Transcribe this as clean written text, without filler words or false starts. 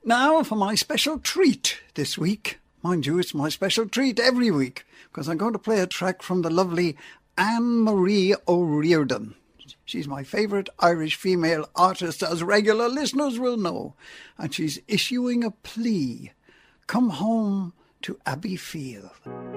Now for my special treat this week. Mind you, it's my special treat every week, because I'm going to play a track from the lovely Anne-Marie O'Riordan. She's my favourite Irish female artist, as regular listeners will know. And she's issuing a plea. Come home to Abbeyfield.